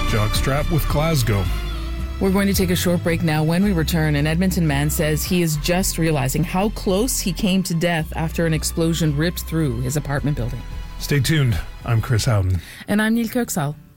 Jockstrap with Glasgow. We're going to take a short break now. When we return, an Edmonton man says he is just realizing how close he came to death after an explosion ripped through his apartment building. Stay tuned. I'm Chris Howden. And I'm Neil Kirksall.